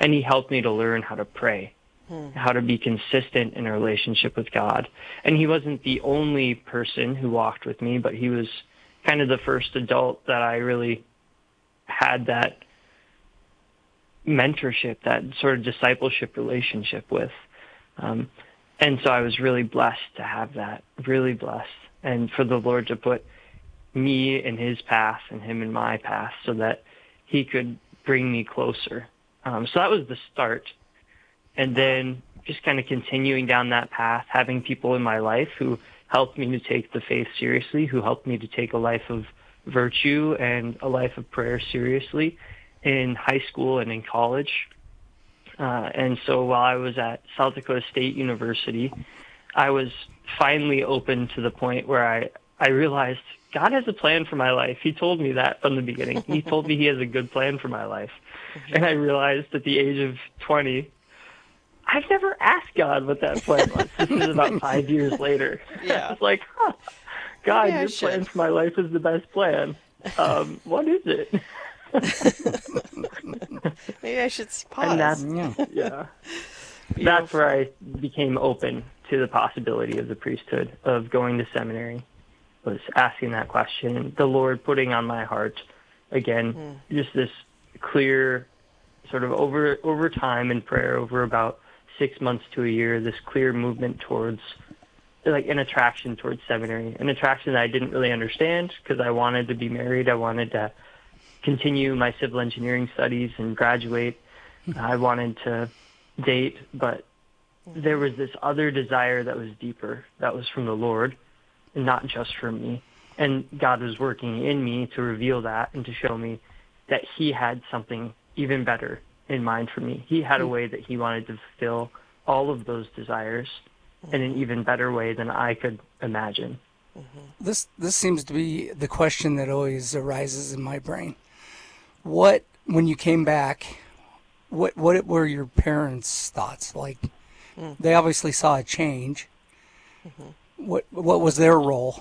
And he helped me to learn how to pray, how to be consistent in a relationship with God. And he wasn't the only person who walked with me, but he was kind of the first adult that I really had that mentorship, that sort of discipleship relationship with. And so I was really blessed to have that, really blessed. And for the Lord to put me in his path and him in my path so that he could bring me closer. So that was the start. And then just kind of continuing down that path, having people in my life who helped me to take the faith seriously, who helped me to take a life of virtue and a life of prayer seriously in high school and in college. And so while I was at South Dakota State University, I was finally open to the point where I realized God has a plan for my life. He told me that from the beginning. He told me he has a good plan for my life. And I realized at the age of 20, I've never asked God what that plan was. This is about 5 years later. Yeah. I was like, God, your plan for my life is the best plan. What is it? Maybe I should pause. And that's where I became open to the possibility of the priesthood, of going to seminary, was asking that question. The Lord putting on my heart, again, just this clear sort of over time in prayer, over about 6 months to a year, this clear movement towards, like, an attraction towards seminary, an attraction that I didn't really understand because I wanted to be married. I wanted to continue my civil engineering studies and graduate. I wanted to date, but there was this other desire that was deeper, that was from the Lord, and not just from me. And God was working in me to reveal that and to show me that he had something even better in mind for me. He had a way that he wanted to fulfill all of those desires in an even better way than I could imagine. This seems to be the question that always arises in my brain. When you came back, what were your parents' thoughts? Like, they obviously saw a change. What was their role?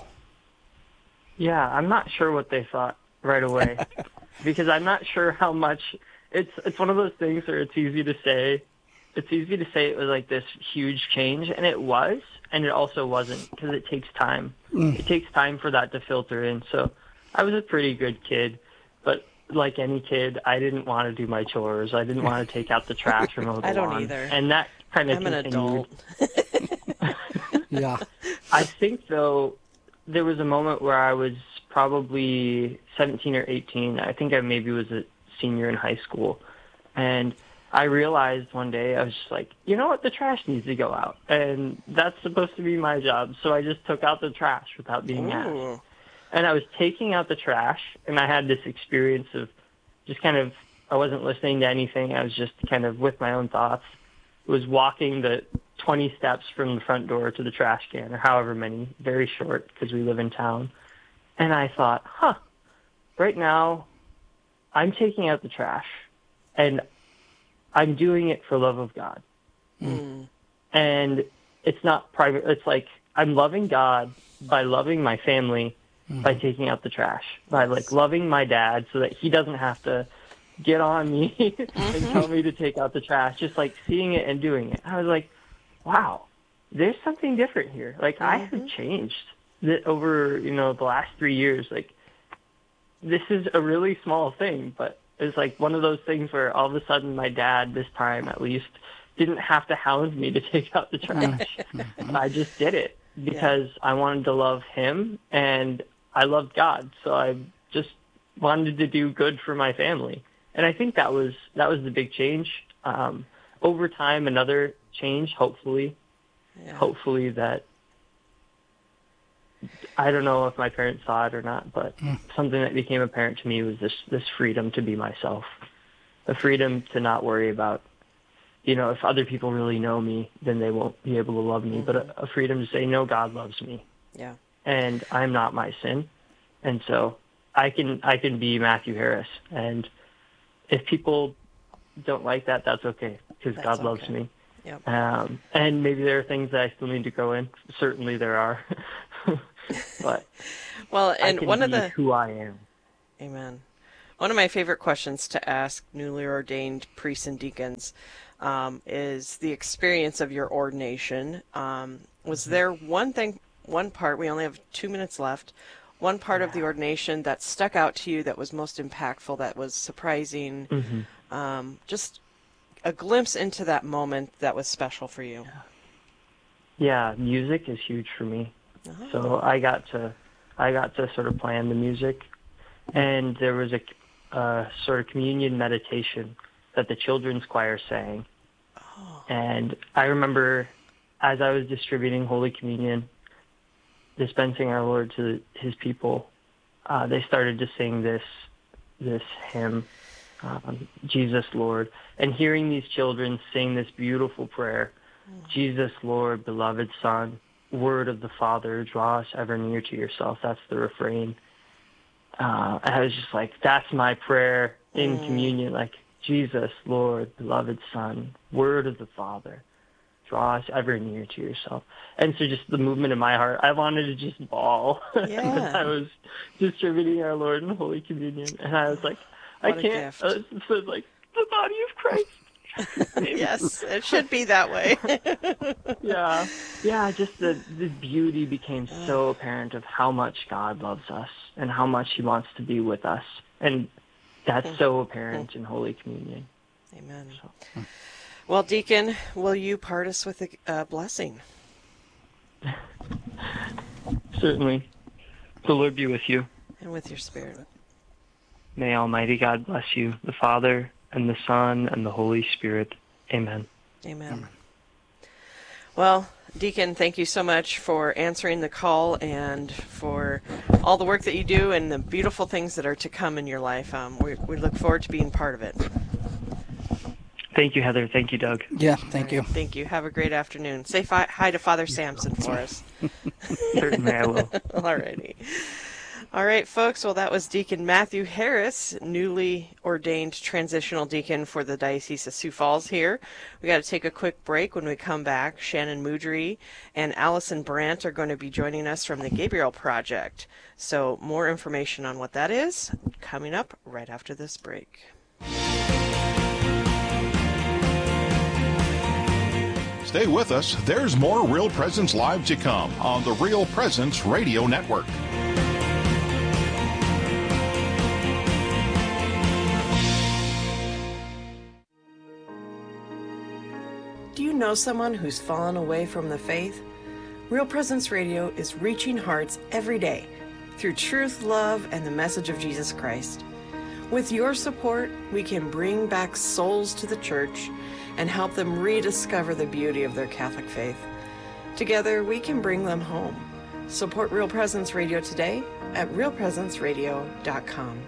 Yeah, I'm not sure what they thought right away because I'm not sure how much. It's one of those things where it's easy to say. It's easy to say it was like this huge change, and it was, and it also wasn't, because it takes time. It takes time for that to filter in. So I was a pretty good kid, but like any kid, I didn't want to do my chores. I didn't want to take out the trash or mow the lawn. I don't either. And that kind of continued. I'm an adult. Yeah. I think, though, there was a moment where I was probably 17 or 18. I think I maybe was a senior in high school. And I realized one day, I was just like, you know what, the trash needs to go out. And that's supposed to be my job. So I just took out the trash without being asked. And I was taking out the trash, and I had this experience of just kind of, I wasn't listening to anything. I was just kind of with my own thoughts. I was walking the 20 steps from the front door to the trash can, or however many, very short, because we live in town. And I thought, right now, I'm taking out the trash, and I'm doing it for love of God. And it's not private. It's like I'm loving God by loving my family, by taking out the trash, by like loving my dad so that he doesn't have to get on me and tell me to take out the trash, just like seeing it and doing it. I was like, wow, there's something different here. Like I have changed over, the last 3 years. Like this is a really small thing, but it's like one of those things where all of a sudden my dad, this time at least, didn't have to hound me to take out the trash. I just did it because I wanted to love him and I loved God. So I just wanted to do good for my family. And I think that was the big change. Over time, another change, hopefully that, I don't know if my parents saw it or not, but something that became apparent to me was this freedom to be myself, the freedom to not worry about, if other people really know me, then they won't be able to love me, but a freedom to say, no, God loves me. Yeah. And I'm not my sin. And so I can be Matthew Harris. And if people don't like that, that's okay, because God loves me. Yep. And maybe there are things that I still need to grow in. Certainly there are. But well, and I can one be of the who I am. Amen. One of my favorite questions to ask newly ordained priests and deacons is the experience of your ordination. Was there one part, we only have 2 minutes left, one part of the ordination that stuck out to you that was most impactful, that was surprising, just a glimpse into that moment that was special for you? Yeah, music is huge for me. So I got to sort of plan the music, and there was a sort of communion meditation that the children's choir sang. And I remember as I was distributing Holy Communion, dispensing our Lord to his people, they started to sing this hymn, Jesus Lord, and hearing these children sing this beautiful prayer, Jesus Lord, beloved Son, Word of the Father, draw us ever near to yourself. That's the refrain. I was just like, that's my prayer in communion, like, Jesus, Lord, beloved Son, Word of the Father, draw us ever near to yourself. And so just the movement in my heart, I wanted to just bawl as I was distributing our Lord in Holy Communion. And I was like, What I a can't, gift. so like, the body of Christ. Yes, it should be that way. Yeah, just the beauty became so apparent of how much God loves us and how much he wants to be with us. And that's so apparent in Holy Communion. Amen. Well, Deacon, will you part us with a blessing? Certainly. The Lord be with you. And with your spirit. May Almighty God bless you, the Father, and the Son, and the Holy Spirit. Amen. Amen. Well, Deacon, thank you so much for answering the call and for all the work that you do and the beautiful things that are to come in your life. We look forward to being part of it. Thank you, Heather. Thank you, Doug. Yeah, thank you. Thank you. Have a great afternoon. Say hi to Father Samson for us. Certainly I will. All righty. All right, folks. Well, that was Deacon Matthew Harris, newly ordained transitional deacon for the Diocese of Sioux Falls here. We got to take a quick break. When we come back, Shannon Moudry and Allison Brandt are going to be joining us from the Gabriel Project. So more information on what that is coming up right after this break. Stay with us. There's more Real Presence Live to come on the Real Presence Radio Network. Do you know someone who's fallen away from the faith? Real Presence Radio is reaching hearts every day through truth, love, and the message of Jesus Christ. With your support, we can bring back souls to the church and help them rediscover the beauty of their Catholic faith. Together, we can bring them home. Support Real Presence Radio today at realpresenceradio.com.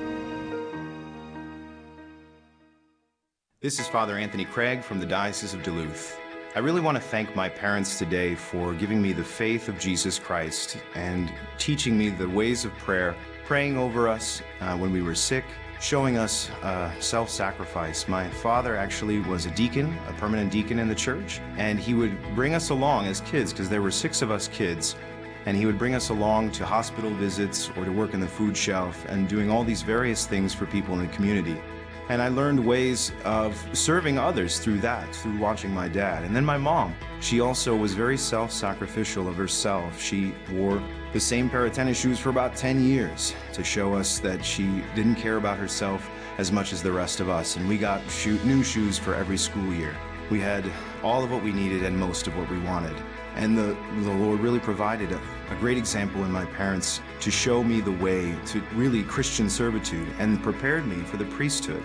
This is Father Anthony Craig from the Diocese of Duluth. I really want to thank my parents today for giving me the faith of Jesus Christ and teaching me the ways of prayer, praying over us when we were sick, showing us self-sacrifice. My father actually was a deacon, a permanent deacon in the church, and he would bring us along as kids, because there were 6 of us kids, and he would bring us along to hospital visits or to work in the food shelf and doing all these various things for people in the community. And I learned ways of serving others through that, through watching my dad. And then my mom, she also was very self-sacrificial of herself. She wore the same pair of tennis shoes for about 10 years to show us that she didn't care about herself as much as the rest of us. And we got new shoes for every school year. We had all of what we needed and most of what we wanted. And the Lord really provided a great example in my parents to show me the way to really Christian servitude and prepared me for the priesthood.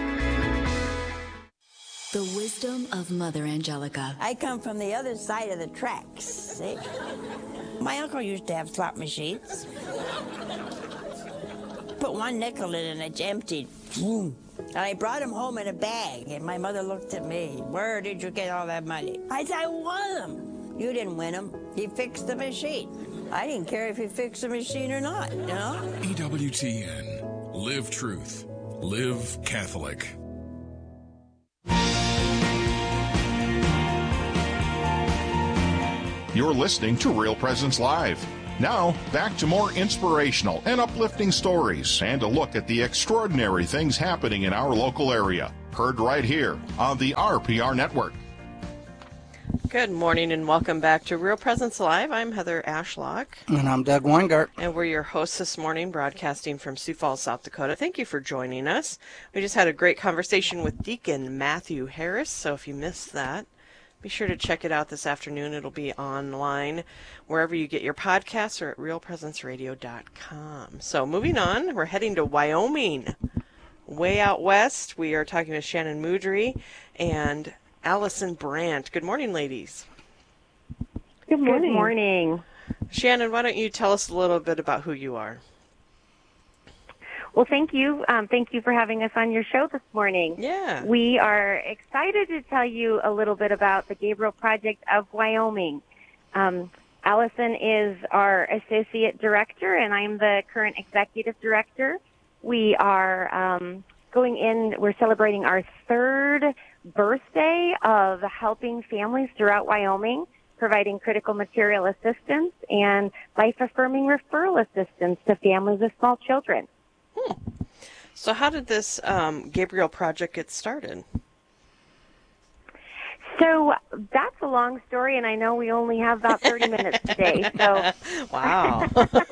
The wisdom of Mother Angelica. I come from the other side of the tracks, see? My uncle used to have slot machines. Put one nickel in and it's emptied. And I brought him home in a bag, and my mother looked at me. Where did you get all that money? I said, I won them. You didn't win them. He fixed the machine. I didn't care if he fixed the machine or not, you know? EWTN. Live truth. Live Catholic. You're listening to Real Presence Live. Now, back to more inspirational and uplifting stories and a look at the extraordinary things happening in our local area. Heard right here on the RPR Network. Good morning and welcome back to Real Presence Live. I'm Heather Ashlock. And I'm Doug Weingart. And we're your hosts this morning, broadcasting from Sioux Falls, South Dakota. Thank you for joining us. We just had a great conversation with Deacon Matthew Harris, so if you missed that, be sure to check it out this afternoon. It'll be online wherever you get your podcasts or at realpresenceradio.com. So moving on, we're heading to Wyoming. Way out west, we are talking to Shannon Moudry and Allison Brandt. Good morning, ladies. Good morning. Good morning. Shannon, why don't you tell us a little bit about who you are? Well, thank you. Thank you for having us on your show this morning. Yeah. We are excited to tell you a little bit about the Gabriel Project of Wyoming. Allison is our associate director, and I'm the current executive director. We are we're celebrating our third birthday of helping families throughout Wyoming, providing critical material assistance and life-affirming referral assistance to families with small children. So how did this Gabriel Project get started? So that's a long story, and I know we only have about 30 minutes today. So wow.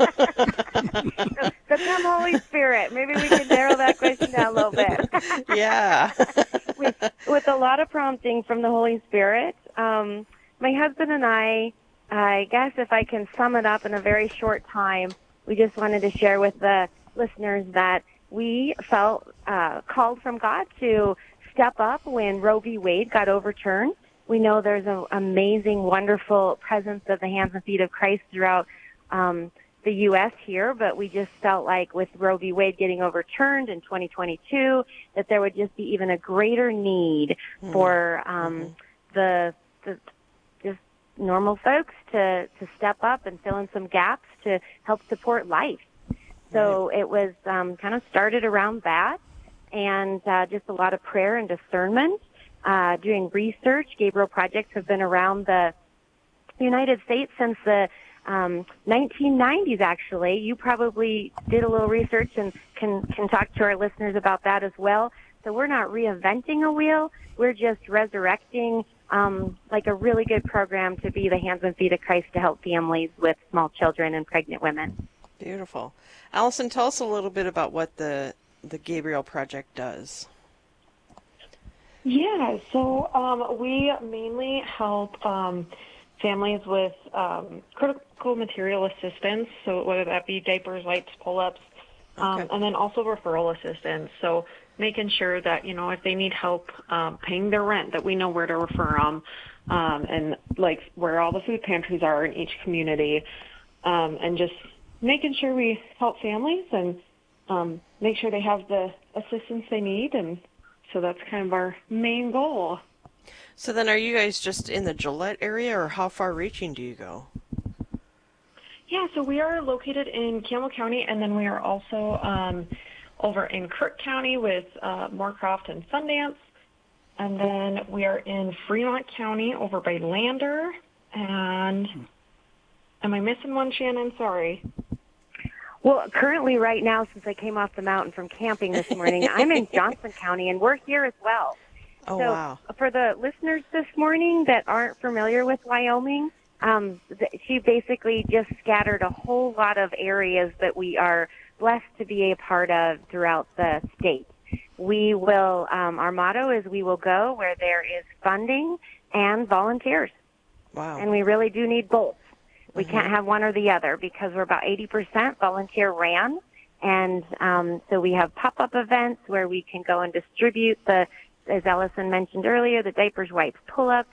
So come Holy Spirit. Maybe we can narrow that question down a little bit. Yeah. With a lot of prompting from the Holy Spirit, my husband and I guess if I can sum it up in a very short time, we just wanted to share with the listeners that we felt called from God to step up when Roe v. Wade got overturned. We know there's an amazing, wonderful presence of the hands and feet of Christ throughout the U.S. here, but we just felt like with Roe v. Wade getting overturned in 2022, that there would just be even a greater need for the just normal folks to step up and fill in some gaps to help support life. So it was kind of started around that, and just a lot of prayer and discernment. Doing research, Gabriel Projects have been around the United States since the 1990s, actually. You probably did a little research and can talk to our listeners about that as well. So we're not reinventing a wheel. We're just resurrecting like a really good program to be the hands and feet of Christ to help families with small children and pregnant women. Beautiful. Allison, tell us a little bit about what the Gabriel Project does. Yeah, so we mainly help families with critical material assistance, so whether that be diapers, wipes, pull-ups, and then also referral assistance. So making sure that, you know, if they need help paying their rent, that we know where to refer them, and like where all the food pantries are in each community, and just making sure we help families and make sure they have the assistance they need. And so that's kind of our main goal. So then are you guys just in the Gillette area, or how far reaching do you go? Yeah, so we are located in Campbell County, and then we are also over in Crook County with Moorcroft and Sundance. And then we are in Fremont County over by Lander. And am I missing one, Shannon? Sorry. Well, currently right now, since I came off the mountain from camping this morning, I'm in Johnson County, and we're here as well. Oh, so wow. For the listeners this morning that aren't familiar with Wyoming, she basically just scattered a whole lot of areas that we are blessed to be a part of throughout the state. We will, our motto is we will go where there is funding and volunteers. Wow. And we really do need both. We can't have one or the other because we're about 80% volunteer ran. And so we have pop-up events where we can go and distribute the, as Allison mentioned earlier, the diapers, wipes, pull-ups.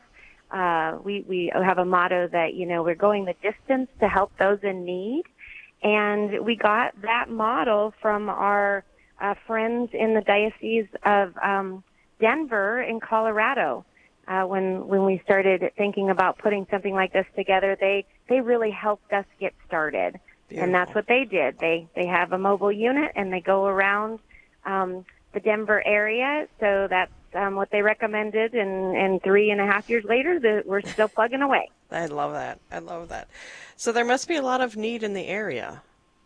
We have a motto that, you know, we're going the distance to help those in need. And we got that model from our friends in the Diocese of Denver in Colorado. When we started thinking about putting something like this together, they really helped us get started. Beautiful. And that's what they did. They have a mobile unit, and they go around the Denver area. So that's what they recommended, and 3.5 years later, we're still plugging away. I love that. I love that. So there must be a lot of need in the area.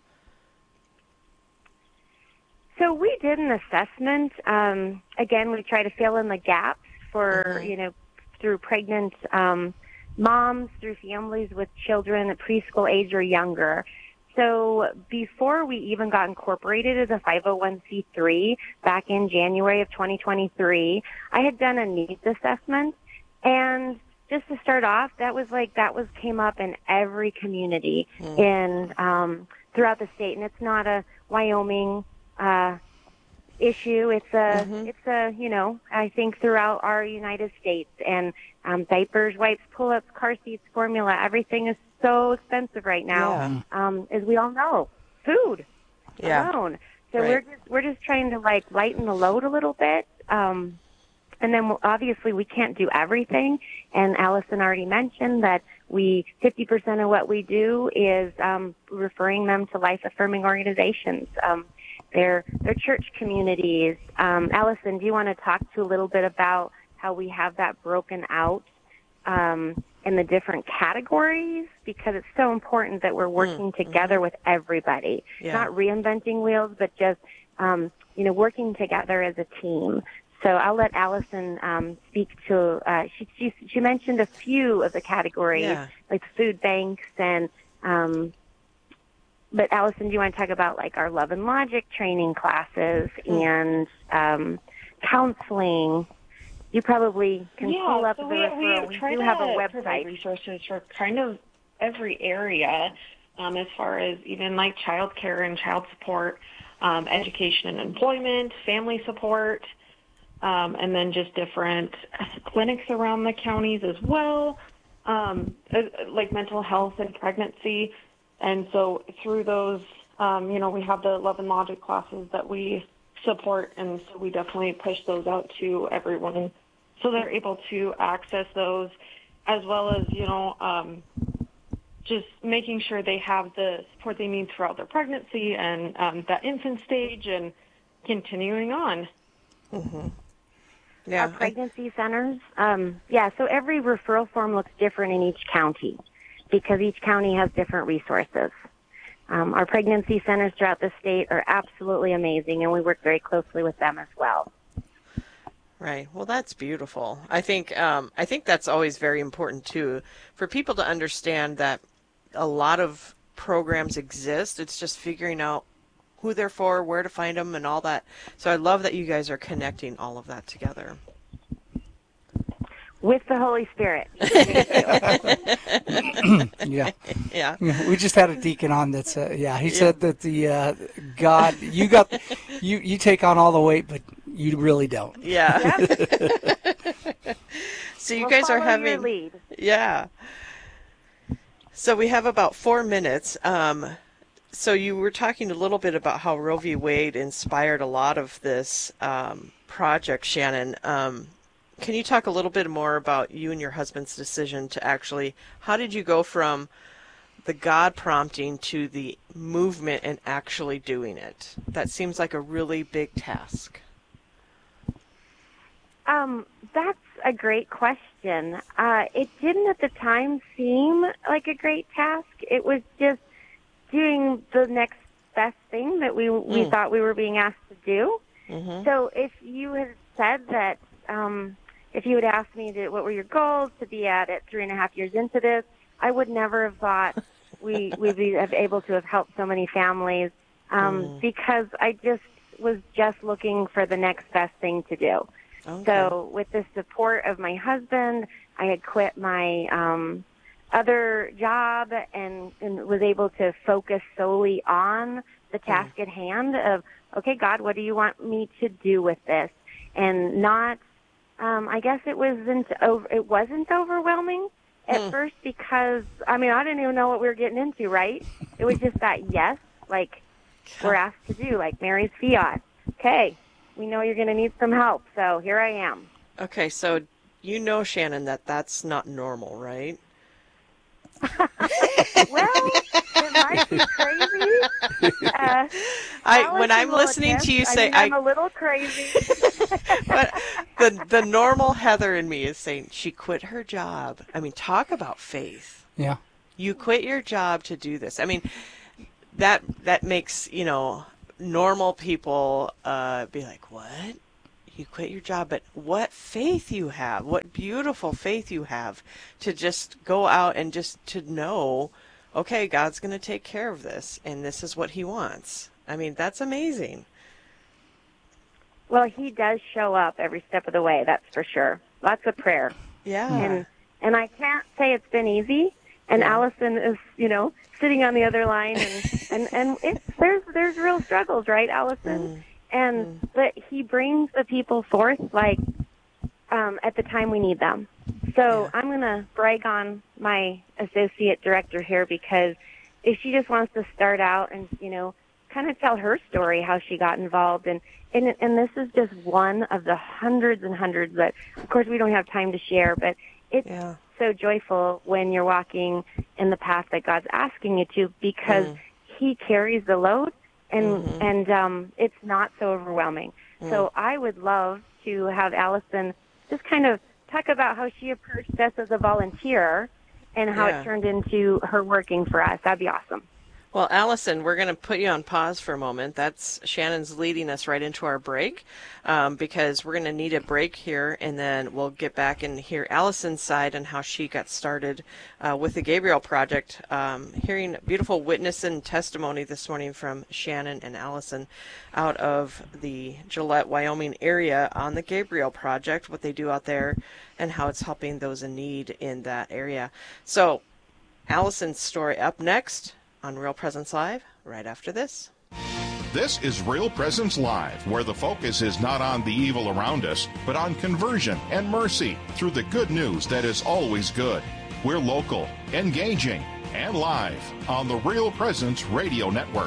So we did an assessment. Again, we try to fill in the gaps for, through pregnant moms, through families with children at preschool age or younger. So before we even got incorporated as a 501c3 back in January of 2023, I had done a needs assessment. And just to start off, that came up in every community throughout the state. And it's not a Wyoming issue. It's I think throughout our United States. And diapers, wipes, pull-ups, car seats, formula, everything is so expensive right now. As we all know, food alone. So we're just trying to lighten the load a little bit. And then obviously we can't do everything. And Allison already mentioned that 50% of what we do is referring them to life-affirming organizations. They're church communities. Allison, do you want to talk to a little bit about how we have that broken out in the different categories? Because it's so important that we're working together with everybody, not reinventing wheels, but just working together as a team. So I'll let Allison speak to. She mentioned a few of the categories, like food banks and. But Allison, do you want to talk about our Love and Logic training classes and counseling? You probably can pull up the referral. We do have a website. Provide resources for kind of every area, as far as even child care and child support, education and employment, family support, and then just different clinics around the counties as well, like mental health and pregnancy. And so through those, we have the Love and Logic classes that we support, and so we definitely push those out to everyone so they're able to access those, as well as, just making sure they have the support they need throughout their pregnancy and that infant stage and continuing on. Mm-hmm. Yeah. Our pregnancy centers, so every referral form looks different in each county, because each county has different resources. Our pregnancy centers throughout the state are absolutely amazing, and we work very closely with them as well. Right. Well, that's beautiful. I think that's always very important too, for people to understand that a lot of programs exist. It's just figuring out who they're for, where to find them, and all that. So I love that you guys are connecting all of that together. With the Holy Spirit. Yeah. We just had a deacon on that said, he said that the God, you take on all the weight, but you really don't. Yeah. So you guys are having your lead. Yeah. So we have about 4 minutes. So you were talking a little bit about how Roe v. Wade inspired a lot of this project, Shannon. Can you talk a little bit more about you and your husband's decision to actually, how did you go from the God prompting to the movement and actually doing it? That seems like a really big task. That's a great question. It didn't at the time seem like a great task. It was just doing the next best thing that we thought we were being asked to do. Mm-hmm. So if you had said that, if you had asked me what were your goals to be at 3.5 years into this, I would never have thought we'd be able to have helped so many families, because I was looking for the next best thing to do. Okay. So with the support of my husband, I had quit my other job and was able to focus solely on the task at hand of, okay, God, what do you want me to do with this? And not, I guess it wasn't overwhelming at first, because, I didn't even know what we were getting into, right? It was just that, yes, we're asked to do, Mary's fiat. Okay, we know you're going to need some help, so here I am. Okay, so you know, Shannon, that's not normal, right? Well, it might Are you crazy? When I'm listening to you say, I'm a little crazy. But the normal Heather in me is saying she quit her job. I mean, talk about faith. Yeah. You quit your job to do this. I mean, that makes, normal people be like, what? You quit your job, but what faith you have, what beautiful faith you have to just go out and just to know, okay, God's going to take care of this, and this is what he wants. I mean, that's amazing. Well, he does show up every step of the way, that's for sure. Lots of prayer. Yeah. And I can't say it's been easy, and Allison is, sitting on the other line, and there's real struggles, right, Allison? But he brings the people forth at the time we need them. So I'm going to brag on my associate director here, because if she just wants to start out and, kind of tell her story, how she got involved. And this is just one of the hundreds and hundreds that, of course, we don't have time to share, but it's so joyful when you're walking in the path that God's asking you to, because he carries the load. And it's not so overwhelming. So I would love to have Allison just kind of talk about how she approached us as a volunteer and how it turned into her working for us. That'd be awesome. Well, Allison, we're going to put you on pause for a moment. Shannon's leading us right into our break, because we're going to need a break here, and then we'll get back and hear Allison's side and how she got started with the Gabriel Project. Hearing beautiful witness and testimony this morning from Shannon and Allison out of the Gillette, Wyoming area on the Gabriel Project, what they do out there and how it's helping those in need in that area. So, Allison's story up next on Real Presence Live, right after this. This is Real Presence Live, where the focus is not on the evil around us, but on conversion and mercy through the good news that is always good. We're local, engaging, and live on the Real Presence Radio Network.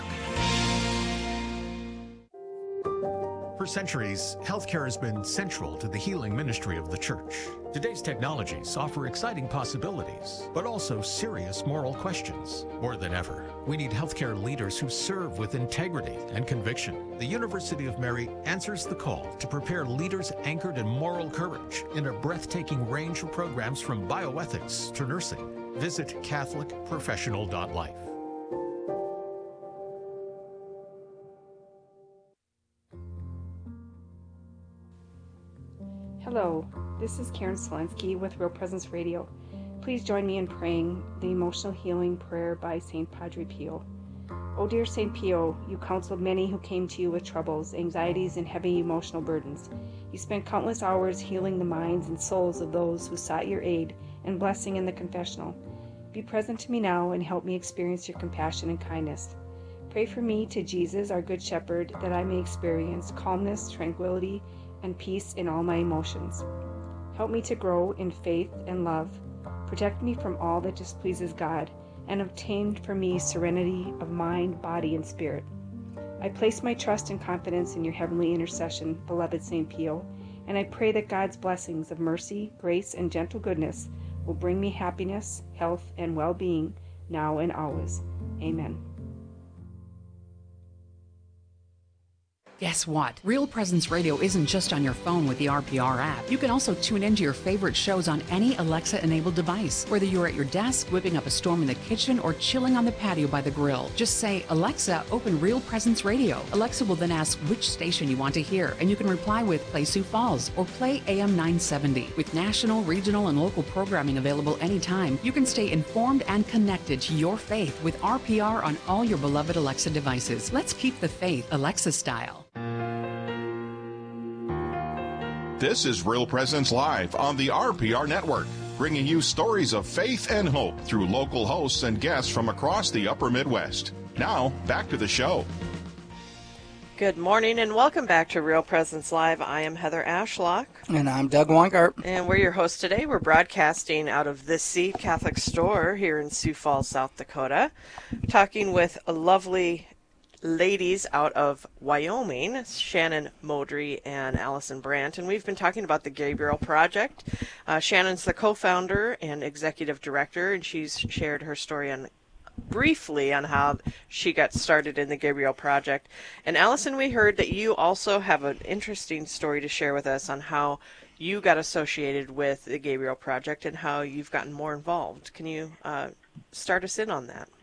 For centuries, healthcare has been central to the healing ministry of the church. Today's technologies offer exciting possibilities, but also serious moral questions. More than ever, we need healthcare leaders who serve with integrity and conviction. The University of Mary answers the call to prepare leaders anchored in moral courage in a breathtaking range of programs from bioethics to nursing. Visit CatholicProfessional.life. Hello, this is Karen Selensky with Real Presence Radio. Please join me in praying the emotional healing prayer by St. Padre Pio. O dear St. Pio, you counseled many who came to you with troubles, anxieties, and heavy emotional burdens. You spent countless hours healing the minds and souls of those who sought your aid and blessing in the confessional. Be present to me now and help me experience your compassion and kindness. Pray for me to Jesus, our Good Shepherd, that I may experience calmness, tranquility, and peace in all my emotions. Help me to grow in faith and love. Protect me from all that displeases God, and obtain for me serenity of mind, body, and spirit. I place my trust and confidence in your heavenly intercession, beloved St. Pio, and I pray that God's blessings of mercy, grace, and gentle goodness will bring me happiness, health, and well-being now and always. Amen. Guess what? Real Presence Radio isn't just on your phone with the RPR app. You can also tune into your favorite shows on any Alexa-enabled device, whether you're at your desk, whipping up a storm in the kitchen, or chilling on the patio by the grill. Just say, Alexa, open Real Presence Radio. Alexa will then ask which station you want to hear, and you can reply with Play Sioux Falls or Play AM 970. With national, regional, and local programming available anytime, you can stay informed and connected to your faith with RPR on all your beloved Alexa devices. Let's keep the faith Alexa style. This is Real Presence Live on the RPR Network, bringing you stories of faith and hope through local hosts and guests from across the upper Midwest. Now, back to the show. Good morning and welcome back to Real Presence Live. I am Heather Ashlock. And I'm Doug Weingart. And we're your hosts today. We're broadcasting out of This Seed Catholic Store here in Sioux Falls, South Dakota, talking with a lovely ladies out of Wyoming, Shannon Modry and Allison Brandt, and we've been talking about the Gabriel Project. Shannon's the co-founder and executive director, and she's shared her story on briefly on how she got started in the Gabriel Project. And Allison, we heard that you also have an interesting story to share with us on how you got associated with the Gabriel Project and how you've gotten more involved. Can you start us in on that?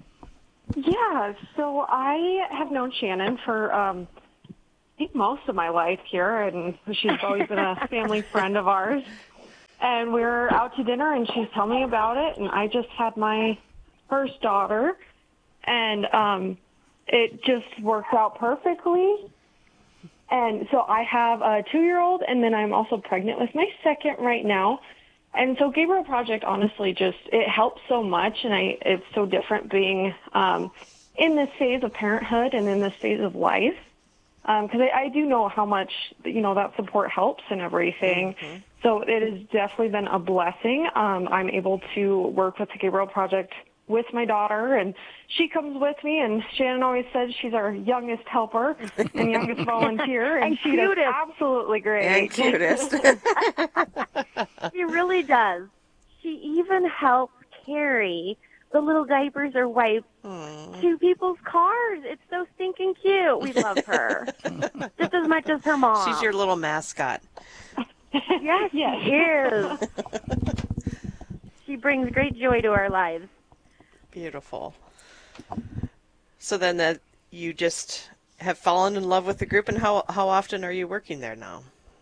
Yeah, so I have known Shannon for I think most of my life here, and she's always been a family friend of ours. And we were out to dinner, and she's telling me about it, and I just had my first daughter, and it just worked out perfectly. And so I have a 2-year-old, and then I'm also pregnant with my second right now. And so Gabriel Project, honestly, just it helps so much, and it's so different being in this phase of parenthood and in this phase of life. Because I do know how much, that support helps and everything. Mm-hmm. So it has definitely been a blessing. I'm able to work with the Gabriel Project with my daughter, and she comes with me, and Shannon always says she's our youngest helper and youngest volunteer, and she does absolutely great. And cutest. She really does. She even helps carry the little diapers or wipes to people's cars. It's so stinking cute. We love her just as much as her mom. She's your little mascot. Yes, she is. She brings great joy to our lives. Beautiful. So then you just have fallen in love with the group, and how often are you working there now?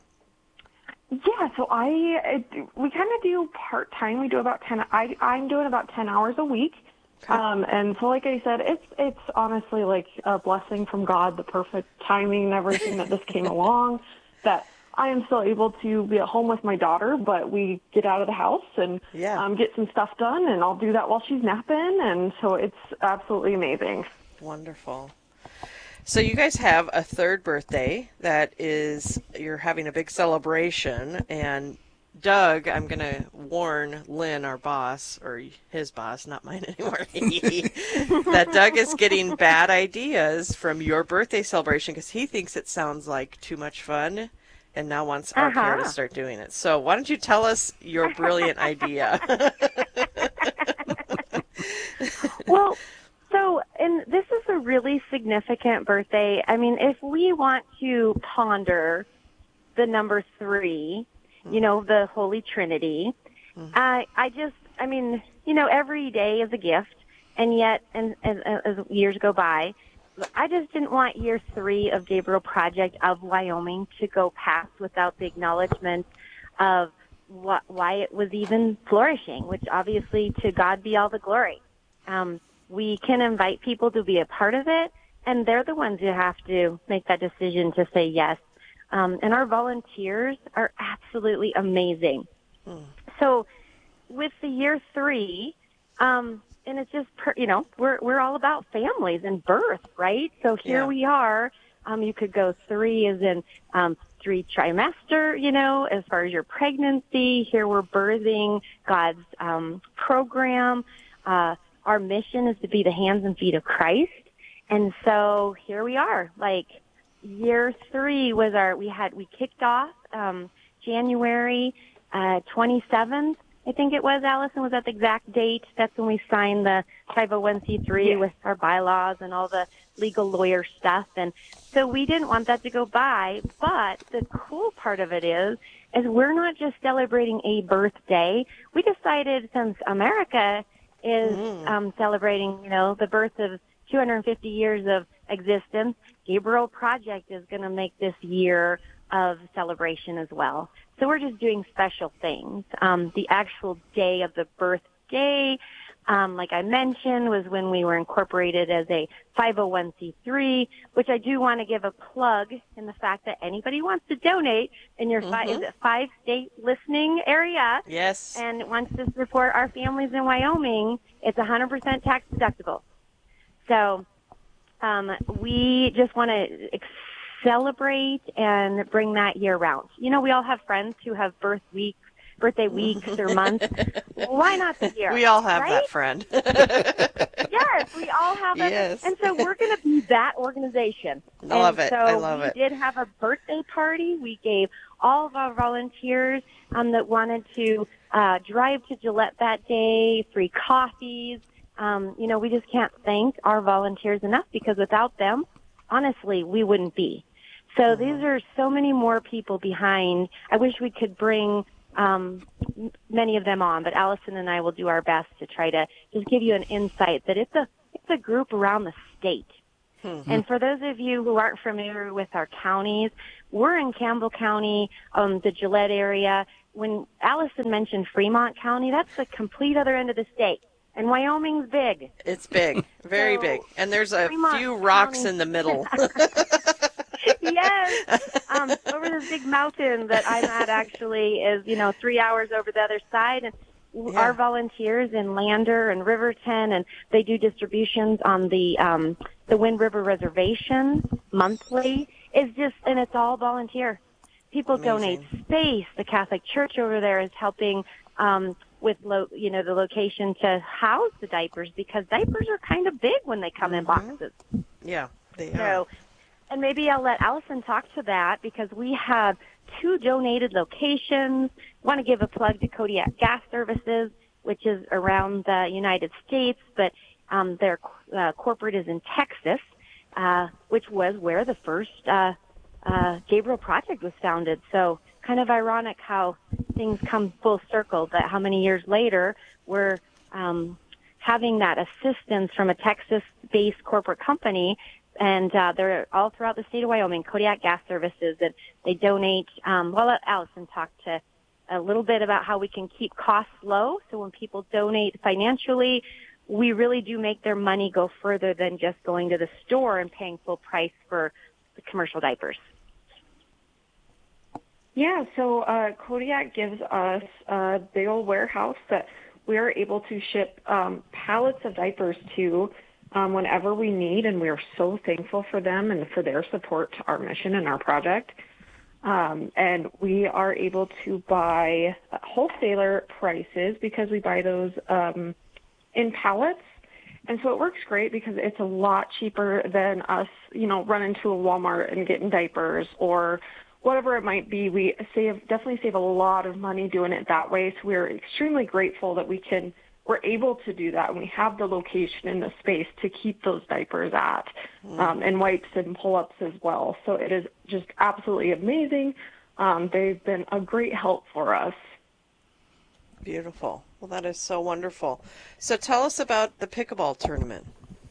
Yeah, so we kind of do part-time. We do about 10. I'm doing about 10 hours a week. Okay. And so like I said, it's honestly like a blessing from God, the perfect timing and everything that this came along, that I am still able to be at home with my daughter, but we get out of the house and get some stuff done, and I'll do that while she's napping, and so it's absolutely amazing. Wonderful. So you guys have a third birthday you're having a big celebration, and Doug, I'm going to warn Lynn, our boss, or his boss, not mine anymore, that Doug is getting bad ideas from your birthday celebration because he thinks it sounds like too much fun and now wants our care to start doing it. So why don't you tell us your brilliant idea? Well, and this is a really significant birthday. I mean, if we want to ponder the number 3, the Holy Trinity, every day is a gift, and yet, and as years go by, I just didn't want year 3 of Gabriel Project of Wyoming to go past without the acknowledgement of why it was even flourishing, which obviously to God be all the glory. We can invite people to be a part of it, and they're the ones who have to make that decision to say yes. And our volunteers are absolutely amazing. So with the year 3, and it's just, we're all about families and birth, right? So here we are. You could go 3 as in 3 trimester, as far as your pregnancy. Here we're birthing God's program. Our mission is to be the hands and feet of Christ. And so here we are. Like year 3 was we kicked off January 27th. I think it was, Allison, was that the exact date? That's when we signed the 501c3 with our bylaws and all the legal lawyer stuff. And so we didn't want that to go by. But the cool part of it is we're not just celebrating a birthday. We decided, since America is celebrating, the birth of 250 years of existence, Gabriel Project is going to make this year of celebration as well. So we're just doing special things. The actual day of the birthday, like I mentioned, was when we were incorporated as a 501c3, which I do want to give a plug in the fact that anybody wants to donate in your 5-state listening area. Yes. And wants to support our families in Wyoming, it's 100% tax deductible. So we just want to celebrate and bring that year round. We all have friends who have birthday weeks or months. Why not this year? We all have that friend. Yes, we all have it. Yes. And so we're going to be that organization. I love it. We did have a birthday party. We gave all of our volunteers that wanted to drive to Gillette that day free coffees. We just can't thank our volunteers enough, because without them, honestly, we wouldn't be. So these are so many more people behind. I wish we could bring many of them on, but Allison and I will do our best to try to just give you an insight that it's a group around the state. And for those of you who aren't familiar with our counties, we're in Campbell County, the Gillette area. When Allison mentioned Fremont County, that's the complete other end of the state. And Wyoming's big. It's big, very big. And there's a Fremont few rocks County. in the middle. Yes. Over this big mountain that I'm at actually is, 3 hours over the other side. And our volunteers in Lander and Riverton, and they do distributions on the Wind River Reservation monthly. And it's all volunteer. People donate space. The Catholic Church over there is helping with the location to house the diapers, because diapers are kind of big when they come in boxes. Yeah, they are. And maybe I'll let Allison talk to that, because we have 2 donated locations. Want to give a plug to Kodiak Gas Services, which is around the United States, but their corporate is in Texas, which was where the first Gabriel Project was founded. So kind of ironic how things come full circle, that how many years later we're having that assistance from a Texas-based corporate company. And they're all throughout the state of Wyoming, Kodiak Gas Services, and they donate. I'll let Allison talk to a little bit about how we can keep costs low. So when people donate financially, we really do make their money go further than just going to the store and paying full price for the commercial diapers. Yeah, so Kodiak gives us a big old warehouse that we are able to ship pallets of diapers to whenever we need, and we are so thankful for them and for their support to our mission and our project. And we are able to buy wholesaler prices, because we buy those in pallets. And so it works great, because it's a lot cheaper than us, running to a Walmart and getting diapers or whatever it might be. We definitely save a lot of money doing it that way. So we're extremely grateful that we're able to do that, and we have the location and the space to keep those diapers at, and wipes and pull-ups as well. So it is just absolutely amazing. They've been a great help for us. Beautiful. Well, that is so wonderful. So tell us about the pickleball tournament.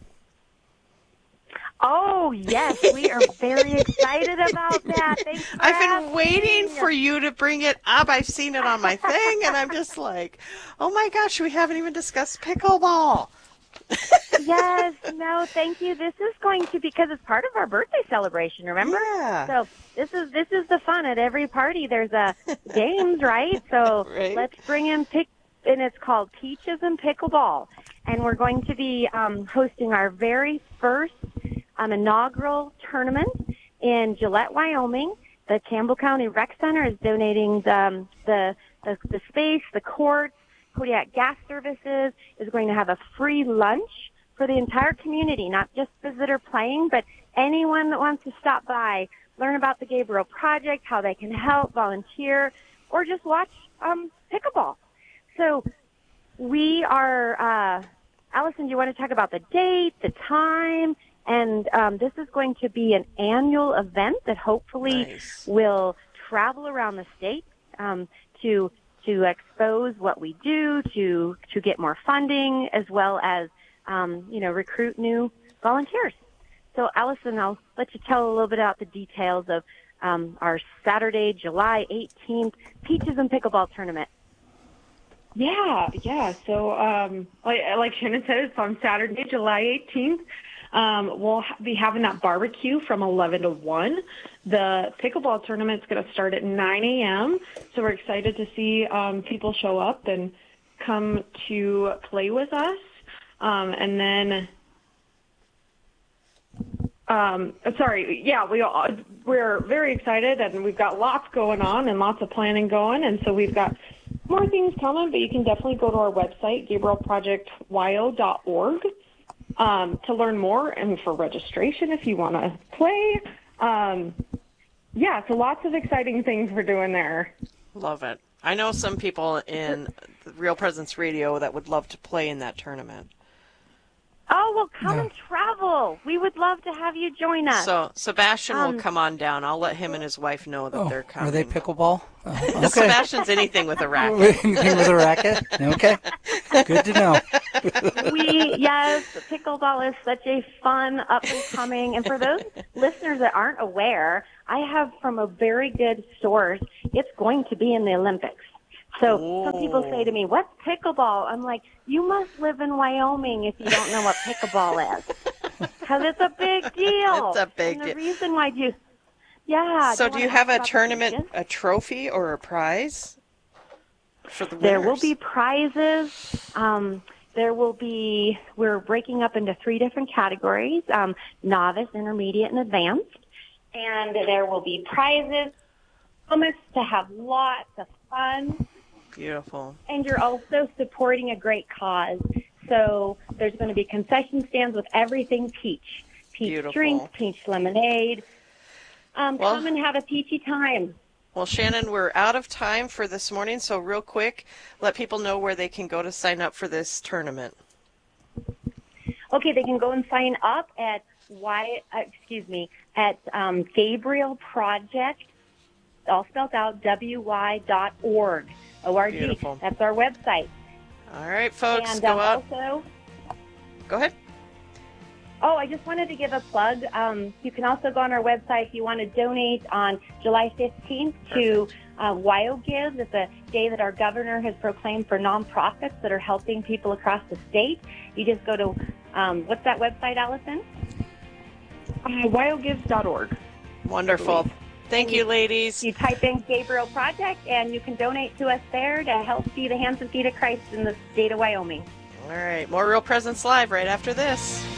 Oh, yes, we are very excited about that. Thanks for I've been asking. waiting for you to bring it up. I've seen it on my thing, and I'm just like, oh my gosh, we haven't even discussed pickleball. Yes, no, thank you. This is going to, because it's part of our birthday celebration, remember? Yeah. So this is the fun at every party. There's games, right? So let's bring in and it's called Peaches and Pickleball. And we're going to be hosting our very first inaugural tournament in Gillette, Wyoming. The Campbell County Rec Center is donating the space, the courts. Kodiak Gas Services is going to have a free lunch for the entire community, not just visitor playing, but anyone that wants to stop by, learn about the Gabriel Project, how they can help, volunteer, or just watch pickleball. So we are, Allison, do you want to talk about the date, the time? And this is going to be an annual event that hopefully will travel around the state to expose what we do, to get more funding, as well as recruit new volunteers. So, Allison, I'll let you tell a little bit about the details of our Saturday, July 18th Peaches and Pickleball Tournament. Yeah. So, like Shannon said, it's on Saturday, July 18th. We'll be having that barbecue from 11 to 1. The pickleball tournament's going to start at 9 a.m., so we're excited to see people show up and come to play with us. And then, we're very excited, and we've got lots going on and lots of planning going, and so we've got more things coming, but you can definitely go to our website, GabrielProjectWyo.org. To learn more and for registration if you want to play. So lots of exciting things we're doing there. Love it. I know some people in Real Presence Radio that would love to play in that tournament. Oh, well, come and travel. We would love to have you join us. So Sebastian will come on down. I'll let him and his wife know that they're coming. Are they pickleball? Oh, okay. Sebastian's anything with a racket. Anything with a racket? Okay. Good to know. Yes, pickleball is such a fun up and coming. And for those listeners that aren't aware, I have from a very good source, it's going to be in the Olympics. So some people say to me, what's pickleball? I'm like, you must live in Wyoming if you don't know what pickleball is. Because it's a big deal. It's a big deal. deal. The reason why So do you have a tournament, a trophy, or a prize for the winners? There will be prizes. We're breaking up into 3 different categories, novice, intermediate, and advanced. And there will be prizes. Promise to have lots of fun. Beautiful. And you're also supporting a great cause. So there's going to be concession stands with everything peach. Peach drinks, peach lemonade. Come and have a peachy time. Well, Shannon, we're out of time for this morning, so real quick, let people know where they can go to sign up for this tournament. Okay, they can go and sign up at Gabriel Project, all spelled out, wy.org. O-R-G. Beautiful. That's our website. All right, folks, and, go up. Also, go ahead. Oh, I just wanted to give a plug. You can also go on our website if you want to donate on July 15th to WyoGives. It's a day that our governor has proclaimed for nonprofits that are helping people across the state. You just go to, what's that website, Allison? WyoGives.org. Wonderful. Thank you, ladies. You type in Gabriel Project, and you can donate to us there to help be the hands and feet of Christ in the state of Wyoming. All right. More Real Presence Live right after this.